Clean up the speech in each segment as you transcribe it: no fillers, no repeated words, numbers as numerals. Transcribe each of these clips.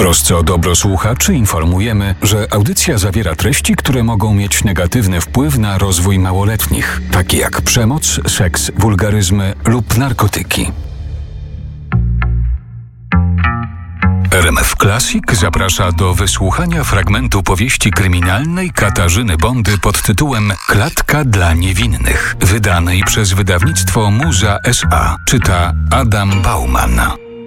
trosce o dobro słuchaczy informujemy, że audycja zawiera treści, które mogą mieć negatywny wpływ na rozwój małoletnich, takie jak przemoc, seks, wulgaryzmy lub narkotyki. RMF Classic zaprasza do wysłuchania fragmentu powieści kryminalnej Katarzyny Bondy pod tytułem Klatka dla niewinnych, wydanej przez wydawnictwo Muza S.A. Czyta Adam Bauman.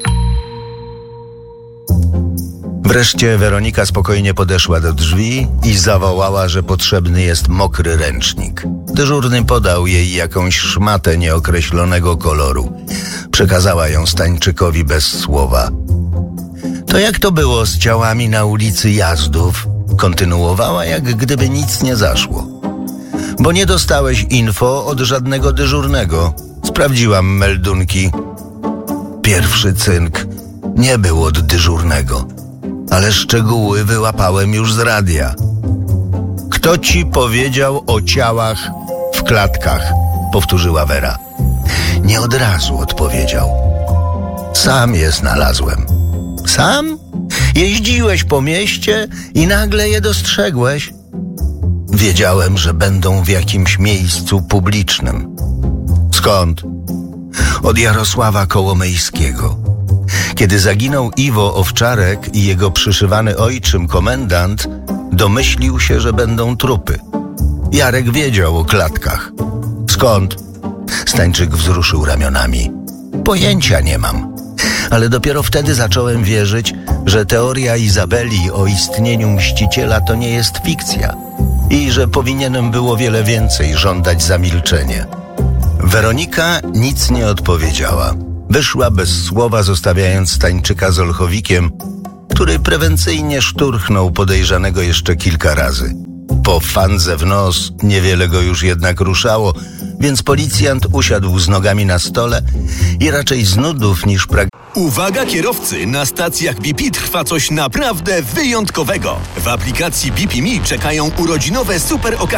Wreszcie Weronika spokojnie podeszła do drzwi i zawołała, że potrzebny jest mokry ręcznik. Dyżurny podał jej jakąś szmatę nieokreślonego koloru. Przekazała ją Stańczykowi bez słowa. To jak to było z ciałami na ulicy Jazdów? Kontynuowała, jak gdyby nic nie zaszło. Bo nie dostałeś info od żadnego dyżurnego. Sprawdziłam meldunki. Pierwszy cynk nie był od dyżurnego, ale szczegóły wyłapałem już z radia. Kto ci powiedział o ciałach w klatkach? Powtórzyła Wera. Nie od razu odpowiedział. Sam je znalazłem. Sam? Jeździłeś po mieście i nagle je dostrzegłeś? Wiedziałem, że będą w jakimś miejscu publicznym. Skąd? Od Jarosława Kołomejskiego. Kiedy zaginął Iwo Owczarek i jego przyszywany ojczym komendant, domyślił się, że będą trupy. Jarek wiedział o klatkach. Skąd? Stańczyk wzruszył ramionami. Pojęcia nie mam. Ale dopiero wtedy zacząłem wierzyć, że teoria Izabeli o istnieniu mściciela to nie jest fikcja i że powinienem było wiele więcej żądać za milczenie. Weronika nic nie odpowiedziała. Wyszła bez słowa, zostawiając Stańczyka z Olchowikiem, który prewencyjnie szturchnął podejrzanego jeszcze kilka razy. Po fandze w nos niewiele go już jednak ruszało, więc policjant usiadł z nogami na stole i raczej z nudów niż Uwaga kierowcy, na stacjach BP trwa coś naprawdę wyjątkowego. W aplikacji BP Me czekają urodzinowe super okazje.